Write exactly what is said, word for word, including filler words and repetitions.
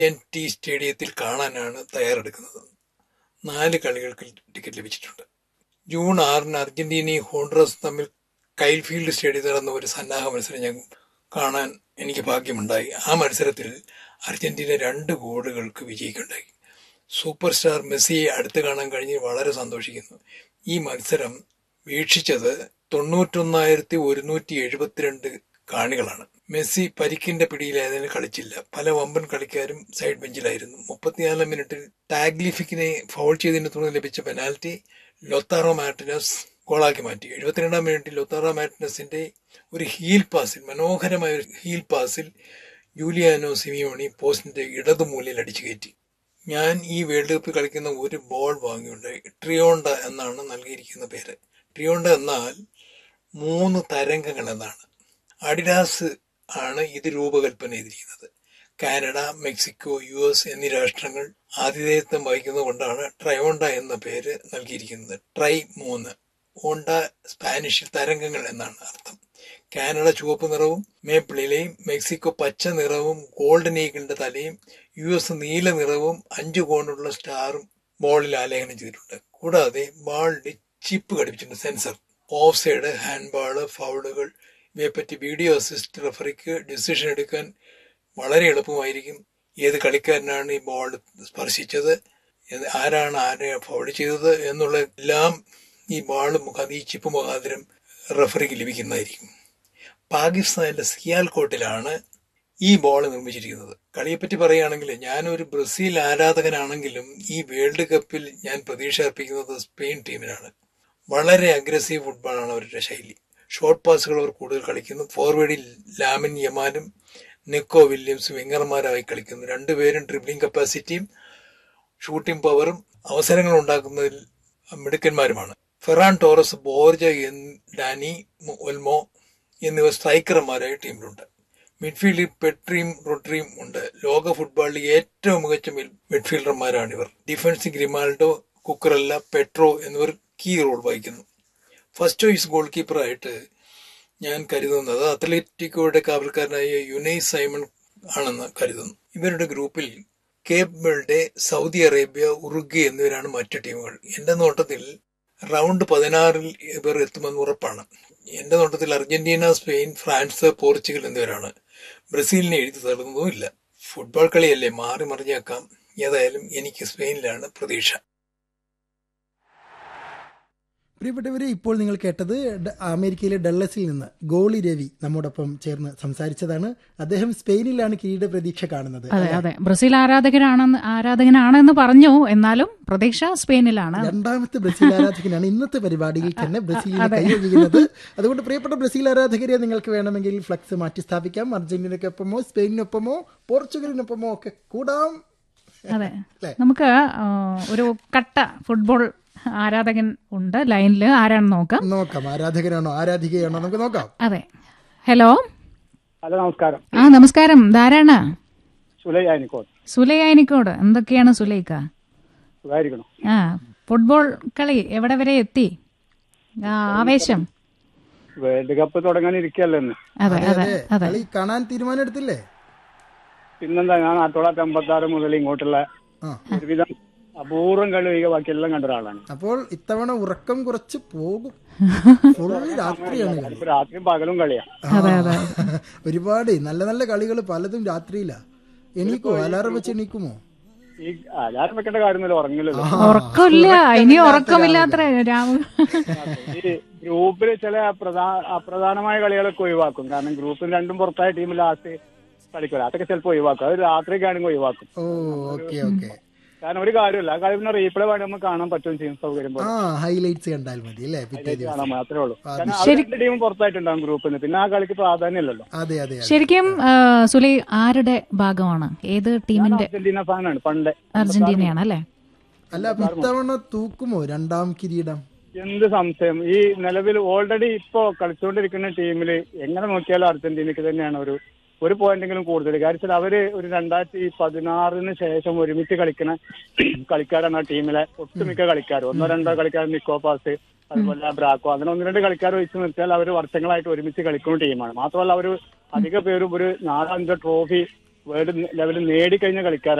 N T സ്റ്റേഡിയത്തിൽ കാണാനാണ് തയ്യാറെടുക്കുന്നത്. നാല് കളികൾക്ക് ടിക്കറ്റ് ലഭിച്ചിട്ടുണ്ട്. ജൂൺ ആറിന് അർജന്റീനയും ഹോണ്ടുറസ് തമ്മിൽ കൈൽഫീൽഡ് സ്റ്റേഡിയത്തിൽ നടന്ന ഒരു സന്നാഹ മത്സരം ഞാൻ കാണാൻ എനിക്ക് ഭാഗ്യമുണ്ടായി. ആ മത്സരത്തിൽ അർജന്റീന രണ്ട് ഗോളുകൾക്ക് വിജയിക്കുണ്ടായി. സൂപ്പർ സ്റ്റാർ മെസ്സിയെ അടുത്ത് കാണാൻ കഴിഞ്ഞ് വളരെ സന്തോഷിക്കുന്നു. ഈ മത്സരം വീക്ഷിച്ചത് തൊണ്ണൂറ്റൊന്നായിരത്തി ഒരുന്നൂറ്റി എഴുപത്തിരണ്ട് കാണികളാണ്. മെസ്സി പരിക്കിന്റെ പിടിയിലായതിന് കളിച്ചില്ല. പല വമ്പൻ കളിക്കാരും സൈഡ് ബെഞ്ചിലായിരുന്നു. മുപ്പത്തിനാലാം മിനിറ്റിൽ ടാഗ്ലിഫിക്കിനെ ഫൗൾ ചെയ്തതിനെ തുടർന്ന് ലഭിച്ച പെനാൽറ്റി ലൊത്താറോ മാർട്ടിനസ് ഗോളാക്കി മാറ്റി. എഴുപത്തിരണ്ടാം മിനിറ്റിൽ ലൊത്താറോ മാർട്ടിനസിന്റെ ഒരു ഹീൽ പാസിൽ, മനോഹരമായ ഒരു ഹീൽ പാസിൽ ജൂലിയാനോ സിമിയോണി പോസ്റ്റിന്റെ ഇടതുമൂലയിൽ അടിച്ചു കയറ്റി. ഞാൻ ഈ വേൾഡ് കപ്പിൽ കളിക്കുന്ന ഒരു ബോൾ വാങ്ങിയുണ്ടായി. ട്രിയോണ്ട എന്നാണ് നൽകിയിരിക്കുന്ന പേര്. ട്രിയോണ്ട എന്നാൽ മൂന്ന് തരംഗങ്ങൾ എന്നാണ്. അഡിഡാസ് ആണ് ഇത് രൂപകൽപ്പന ചെയ്തിരിക്കുന്നത്. കാനഡ, മെക്സിക്കോ, യു എസ് എന്നീ രാഷ്ട്രങ്ങൾ ആതിഥേയത്വം വഹിക്കുന്നത് കൊണ്ടാണ് ട്രയോണ്ട എന്ന പേര് നൽകിയിരിക്കുന്നത്. ട്രൈ മൂന്ന്, ഓണ്ട സ്പാനിഷിൽ തരംഗങ്ങൾ എന്നാണ് അർത്ഥം. കാനഡ ചുവപ്പ് നിറവും മേപ്പിൾ ഇലയും, മെക്സിക്കോ പച്ച നിറവും ഗോൾഡൻ ഈഗിളിന്റെ തലയും, യു എസ് നീല നിറവും അഞ്ചു കോണുള്ള സ്റ്റാറും ബോളിൽ ആലേഖനം ചെയ്തിട്ടുണ്ട്. കൂടാതെ ബോളിൽ ചിപ്പ് ഘടിപ്പിച്ചിട്ടുണ്ട്, sensor. Of side, hand ball, ഫൗളുകൾ ഇവയെപ്പറ്റി video assist റഫറിക്ക് decision എടുക്കാൻ വളരെ എളുപ്പമായിരിക്കും. ഏത് കളിക്കാരനാണ് ഈ ബോൾ സ്പർശിച്ചത്, ആരാണ് ആരെ ഫൗൾ ചെയ്തത് എന്നുള്ള എല്ലാം ഈ ബോൾ മുഖാന്തരം, ഈ ചിപ്പ് മുഖാന്തരം റഫറിക്ക് ലഭിക്കുന്നതായിരിക്കും. പാകിസ്ഥാനിലെ സിയാൽകോട്ടിലാണ് ഈ ബോൾ നിർമ്മിച്ചിരിക്കുന്നത്. കളിയെപ്പറ്റി പറയുകയാണെങ്കിൽ ഞാനൊരു ബ്രസീൽ ആരാധകനാണെങ്കിലും ഈ വേൾഡ് കപ്പിൽ ഞാൻ പ്രതീക്ഷ അർപ്പിക്കുന്നത് സ്പെയിൻ ടീമിനാണ്. വളരെ അഗ്രസീവ് ഫുട്ബോളാണ് അവരുടെ ശൈലി. ഷോർട്ട് പാസുകൾ അവർ കൂടുതൽ കളിക്കുന്നു. ഫോർവേഡിൽ ലാമിൻ യമാനും നിക്കോ വില്യംസും വിങ്ങർമാരായി കളിക്കുന്നു. രണ്ടുപേരും ഡ്രിബ്ലിംഗ് കപ്പാസിറ്റിയും ഷൂട്ടിംഗ് പവറും അവസരങ്ങൾ ഉണ്ടാക്കുന്നതിൽ മിടുക്കന്മാരുമാണ്. Ferran Torres, Borja, Dani Olmo എന്നിവർ സ്ട്രൈക്കർമാരായി ടീമിലുണ്ട്. മിഡ്ഫീൽഡിൽ പെട്രിയും റൊട്രിയും ഉണ്ട്. ലോക ഫുട്ബോളിൽ ഏറ്റവും മികച്ച മിഡ്ഫീൽഡർമാരാണിവർ. ഡിഫൻസിൽ ഗ്രിമാൽഡോ, കുക്കറല്ല, പെട്രോ എന്നിവർ കീ റോൾ വഹിക്കുന്നു. ഫസ്റ്റ് ചോയ്സ് ഗോൾ കീപ്പറായിട്ട് ഞാൻ കരുതുന്നത് അത്ലറ്റിക്കോയുടെ കാവൽക്കാരനായ യുനൈ സൈമൺ ആണെന്ന് കരുതുന്നു. ഇവരുടെ ഗ്രൂപ്പിൽ Cape Verde, Saudi Arabia, Uruguay എന്നിവരാണ് മറ്റു ടീമുകൾ. എന്റെ നോട്ടത്തിൽ റൗണ്ട് പതിനാറിൽ ഇവർ എത്തുമെന്ന് ഉറപ്പാണ്. എന്റെ നോട്ടത്തിൽ അർജന്റീന, സ്പെയിൻ, ഫ്രാൻസ്, പോർച്ചുഗൽ എന്നിവരാണ്. ബ്രസീലിനെ എഴുതി തള്ളുന്നതുമില്ല. ഫുട്ബോൾ കളിയല്ലേ, മാറി മറിഞ്ഞേക്കാം. ഏതായാലും എനിക്ക് സ്പെയിനിലാണ് പ്രതീക്ഷ. പ്രിയപ്പെട്ടവരെ, ഇപ്പോൾ നിങ്ങൾ കേട്ടത് അമേരിക്കയിലെ ഡള്ളസിൽ നിന്ന് ഗോളി രവി നമ്മോടൊപ്പം ചേർന്ന് സംസാരിച്ചതാണ്. അദ്ദേഹം സ്പെയിനിലാണ് കിരീട പ്രതീക്ഷ കാണുന്നത്. അതെ അതെ ബ്രസീൽ ആരാധകനാണെന്ന് ആരാധകനാണെന്ന് പറഞ്ഞു, എന്നാലും പ്രതീക്ഷ സ്പെയിനിലാണ്. രണ്ടാമത്തെ ബ്രസീൽ ആരാധകനാണ് ഇന്നത്തെ പരിപാടിയിൽ തന്നെ ബ്രസീലിനെ കൈയൊഴിയുന്നത്. അതുകൊണ്ട് പ്രിയപ്പെട്ട ബ്രസീൽ ആരാധകരെ, നിങ്ങൾക്ക് വേണമെങ്കിൽ ഫ്ലക്സ് മാറ്റി സ്ഥാപിക്കാം. അർജന്റീനക്കൊപ്പമോ സ്പെയിനിനൊപ്പമോ പോർച്ചുഗലിനൊപ്പമോ ഒക്കെ കൂടാം. അതെ, നമുക്ക് ഒരു കട്ട ഫുട്ബോൾ ആരാധകൻ ഉണ്ട് ലൈനില്. ആരാണെന്ന് നോക്കാം നോക്കാം ആരാധകനാണോ ആരാധികയാണോ നമുക്ക് നോക്കാം. അതെ, ഹലോ. ഹലോ, നമസ്കാരം. ആ നമസ്കാരം. ധാരാണ് സുലൈനിക്കോട്. സുലൈനിക്കോട് എന്തൊക്കെയാണ് സുലൈക്ക? ആ, ഫുട്ബോൾ കളി എവിടെ വരെ എത്തി? ആവേശം വേൾഡ് കപ്പ് തുടങ്ങാനിരിക്കല്ലേ. അതെ അതെ അതെ. കളി കാണാൻ തീരുമാനം എടുത്തില്ലേ? പിന്നെന്താ, ഞാൻ ആയിരത്തി തൊള്ളായിരത്തി അമ്പത്തി ആറ് മുതൽ ഇങ്ങോട്ടുള്ള ഒരുവിധം അപൂർവം കളി ഒഴികെ ബാക്കിയെല്ലാം കണ്ട ഒരാളാണ്. അപ്പോൾ ഇത്തവണ ഉറക്കം കുറച്ച് പോകും. രാത്രിയാണ്, രാത്രിയും പകലും കളിയാ. ഒരുപാട് നല്ല നല്ല കളികൾ പലതും രാത്രിയിലാ. എണീക്കോ? അലാറം വെച്ച് എണീക്കുമോ? ഈ അലാറം വെക്കേണ്ട കാര്യമൊന്നുമില്ല, ഉറങ്ങില്ലല്ലോ. ഉറക്കമില്ല, ഇനി ഉറക്കമില്ലാത്ര. ഈ ഗ്രൂപ്പിൽ ചില അപ്രധാനമായ കളികളൊക്കെ ഒഴിവാക്കും. കാരണം ഗ്രൂപ്പിൽ രണ്ടും പുറത്തായ ടീം ലാസ്റ്റ് കളിക്കില്ല, അതൊക്കെ ചിലപ്പോൾ ഒഴിവാക്കും. അത് രാത്രിക്കാണെങ്കിൽ ഒഴിവാക്കും. കാരണം ഒരു കാര്യമില്ല, ആ കളി പിന്നെ റീപ്ലേ വേണ്ടി നമുക്ക് കാണാൻ പറ്റും ചെയ്യും. സൗകര്യം ഹൈലൈറ്റ്സ് കണ്ടാൽ മതി അല്ലേ? കാണാൻ മാത്രമേ ഉള്ളൂ. രണ്ട് ടീമും പുറത്തായിട്ടുണ്ടാകും ഗ്രൂപ്പിൽ നിന്ന്, പിന്നെ ആ കളിക്ക് പ്രാധാന്യമില്ലല്ലോ. അതെ അതെ. ശരിക്കും സുലൈ ആരുടെ ഭാഗമാണ്? ഏത് ടീമിന്റെ? അർജന്റീന ഫാനാണ്, പണ്ട് അർജന്റീനയാണ് അല്ലേ? അല്ല, ഇത്തവണ തൂക്കുമോ രണ്ടാം കിരീടം? എന്ത് സംശയം. ഈ നിലവിൽ ഓൾറെഡി ഇപ്പോ കളിച്ചുകൊണ്ടിരിക്കുന്ന ടീമില് എങ്ങനെ നോക്കിയാലും അർജന്റീനക്ക് തന്നെയാണ് ഒരു ഒരു പോയിന്റെങ്കിലും കൂടുതൽ. കാരണം അവര് ഒരു രണ്ടായിരത്തി പതിനാറിന് ശേഷം ഒരുമിച്ച് കളിക്കുന്ന കളിക്കാരാണ് ആ ടീമിലെ ഒട്ടുമിക്ക കളിക്കാർ. ഒന്നോ രണ്ടോ കളിക്കാർ, നിക്കോ പാസ്, അതുപോലെ ബ്രാക്കോ, അങ്ങനെ ഒന്ന് രണ്ട് കളിക്കാർ വെച്ച് നിർത്തിയാൽ അവർ വർഷങ്ങളായിട്ട് ഒരുമിച്ച് കളിക്കുന്ന ടീമാണ്. മാത്രമല്ല അവർ അധിക പേരും ഒരു നാലോ അഞ്ചോ ട്രോഫി വേൾഡ് ലെവലിൽ നേടിക്കഴിഞ്ഞ കളിക്കാരാണ്.